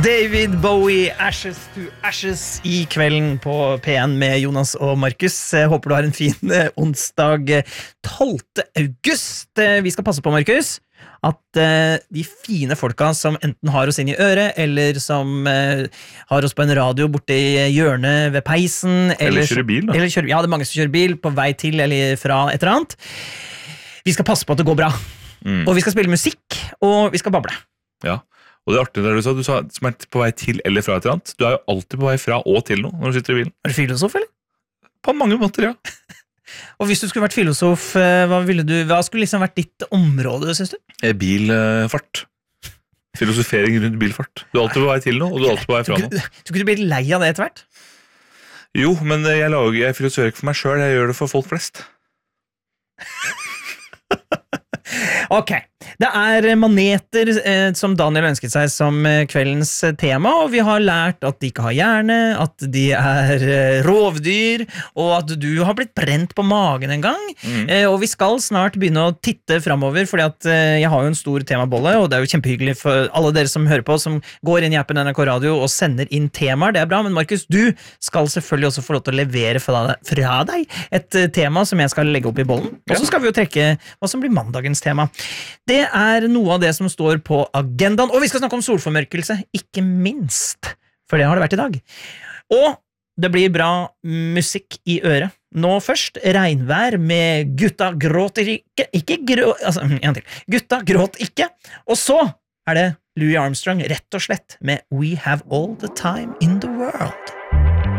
David Bowie, Ashes to Ashes I kvelden på P1 med Jonas og Markus. Jeg håper du har en fin onsdag 12. august. Vi skal passe på, Markus, at de fine folka som enten har oss inn I øret, eller som har oss på en radio borte I hjørnet ved peisen, eller kjører bil da. Ja, det mange som kjører bil på vei til eller fra et eller annet. Vi skal passe på at det går bra. Og vi skal spille musikk, og vi skal bable. Ja, og det artige der du sa som på vei til eller fra et eller annet. Du jo alltid på vei fra og til noe når du sitter I bilen. Er du filosof, eller? På mange måter, ja. Og hvis du skulle vært filosof, hva skulle liksom vært ditt område, synes du? Bilfart. Filosofering rundt bilfart. Du alltid på vei til noe, og du alltid på vei fra noe. Du kunne bli lei av det etter hvert? Jo, men jeg filosoferer ikke for meg selv, jeg gjør det for folk flest. Ok, det maneter som Daniel ønsket seg som kveldens tema, og vi har lært at de ikke har hjerne, at de rovdyr, og at du har blitt brent på magen en gang, og vi skal snart begynne å titte fremover, fordi at jeg har jo en stor temabolle, og det jo kjempehyggelig for alle dere som hører på, som går inn I appen NRK Radio og sender inn temaer, det bra, men Markus, du skal selvfølgelig også få lov til å levere fra deg et tema som jeg skal legge opp I bollen, og så skal vi jo trekke hva som blir mandagens tema. Det noe av det som står på agendaen, og vi skal snakke om solformørkelse, ikke minst, for det har det vært I dag. Og det blir bra musikk I øret. Nå først, regnvær med Gutta gråter ikke, Gutta gråt ikke, og så det Louis Armstrong rett og slett med We Have All the Time in the World.